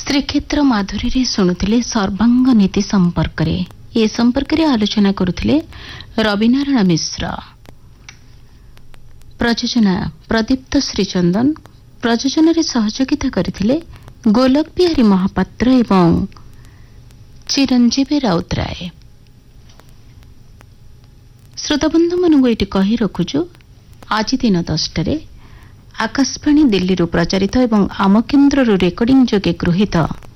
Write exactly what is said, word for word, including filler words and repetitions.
ଶ୍ରୀକ୍ଷେତ୍ର ମାଧୁରୀରେ ଶୁଣୁଥିଲେ ସର୍ବାଙ୍ଗ ନୀତି ସମ୍ପର୍କରେ। ଏ ସମ୍ପର୍କରେ ଆଲୋଚନା କରୁଥିଲେ ରବିନାରାୟଣ ମିଶ୍ର। ପ୍ରଯୋଜନା ପ୍ରଦୀପ୍ତ ଶ୍ରୀଚନ୍ଦନ। ପ୍ରଯୋଜନାରେ ସହଯୋଗିତା କରିଥିଲେ ଗୋଲକ ବିହାରୀ ମହାପାତ୍ର ଏବଂ ଚିରଞ୍ଜୀବୀ ରାଉତରାୟ। ଶ୍ରୋତାବନ୍ଧୁମାନଙ୍କୁ ଏଇଠି କହି ରଖୁଛୁ, ଆଜି ଦିନ ଦଶଟାରେ ଆକାଶବାଣୀ ଦିଲ୍ଲୀରୁ ପ୍ରଚାରିତ ଏବଂ ଆମ କେନ୍ଦ୍ରରୁ ରେକର୍ଡିଂ ଯୋଗେ ଗୃହୀତ